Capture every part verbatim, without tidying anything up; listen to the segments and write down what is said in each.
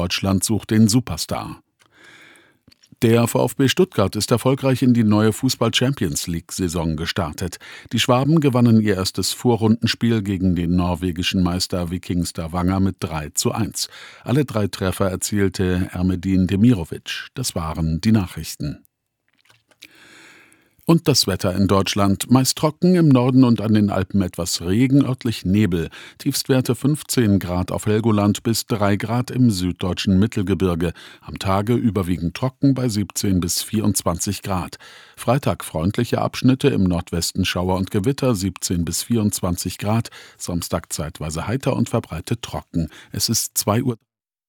Deutschland sucht den Superstar. Der VfB Stuttgart ist erfolgreich in die neue Fußball-Champions-League-Saison gestartet. Die Schwaben gewannen ihr erstes Vorrundenspiel gegen den norwegischen Meister Viking Stavanger mit drei zu eins. Alle drei Treffer erzielte Ermedin Demirovic. Das waren die Nachrichten. Und das Wetter in Deutschland: meist trocken, im Norden und an den Alpen etwas Regen, örtlich Nebel. Tiefstwerte fünfzehn Grad auf Helgoland bis drei Grad im süddeutschen Mittelgebirge. Am Tage überwiegend trocken bei siebzehn bis vierundzwanzig Grad. Freitag freundliche Abschnitte, im Nordwesten Schauer und Gewitter, siebzehn bis vierundzwanzig Grad. Samstag zeitweise heiter und verbreitet trocken. Es ist zwei Uhr.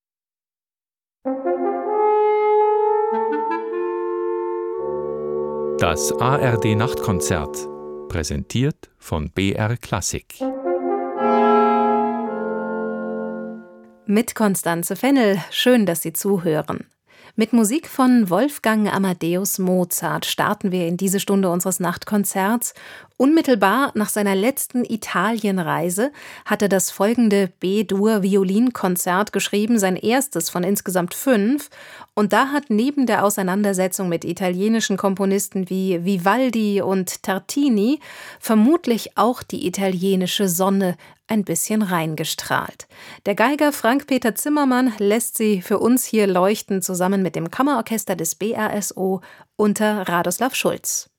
Das A R D-Nachtkonzert, präsentiert von B R Klassik. Mit Constanze Fennel, schön, dass Sie zuhören. Mit Musik von Wolfgang Amadeus Mozart starten wir in diese Stunde unseres Nachtkonzerts. Unmittelbar nach seiner letzten Italienreise hat er das folgende B-Dur-Violinkonzert geschrieben, sein erstes von insgesamt fünf. Und da hat neben der Auseinandersetzung mit italienischen Komponisten wie Vivaldi und Tartini vermutlich auch die italienische Sonne ein bisschen reingestrahlt. Der Geiger Frank-Peter Zimmermann lässt sie für uns hier leuchten, zusammen mit dem Kammerorchester des B R S O unter Radoslav Schulz.